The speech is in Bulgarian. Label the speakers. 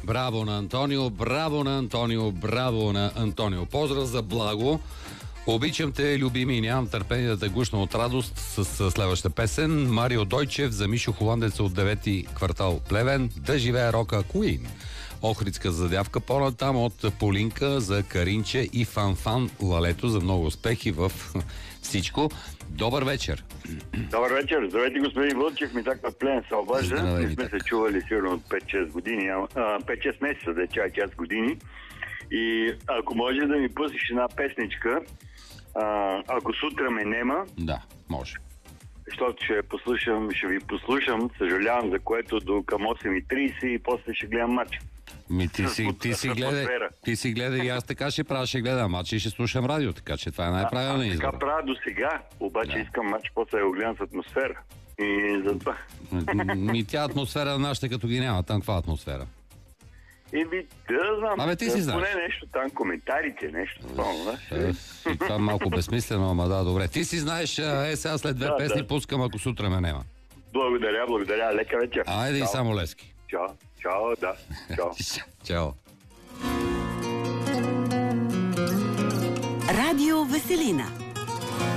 Speaker 1: Браво на Антонио, браво на Антонио, браво на Антонио. Поздрав за Благо. Обичам те, любими, и нямам търпение да те гушна от радост с следващата песен. Марио Дойчев за Мишо Холандеца от 9-ти квартал Плевен. Да живее рока Куин. Охридска задявка по-натам от Полинка за Каринче и Фанфан Лалето за много успехи в всичко. Добър вечер.
Speaker 2: Добър вечер. Здравейте, господин Вълчев. Митак на Плен се обажда.
Speaker 1: Здравей,
Speaker 2: Ние сме се чували сигурно от 5-6 години. 5-6 месеца, да чак час години. И ако може да ми пуснеш една песничка, ако сутрин ме нема.
Speaker 1: Да, може.
Speaker 2: Защото ще ви послушам, съжалявам за което до към 8:30 и после ще гледам матч.
Speaker 1: Ти си гледай и аз така ще правя, ще гледам матч и ще слушам радио, така че това е най-правилният избор.
Speaker 2: Така правя до сега, обаче искам матч, после да го гледам с атмосфера. И затова.
Speaker 1: Тя атмосфера на нашите като ги няма, там каква атмосфера?
Speaker 2: Да знам.
Speaker 1: Абе, ти си знаеш.
Speaker 2: Поне нещо там, коментарите, нещо.
Speaker 1: Това е малко безсмислено, ама да, добре. Ти си знаеш, сега след две песни пускам, ако сутрин ме нема.
Speaker 2: Благодаря. Лека вечер.
Speaker 1: Айде и само лески.
Speaker 2: Чао, да.
Speaker 1: Чао.
Speaker 3: Радио Веселина.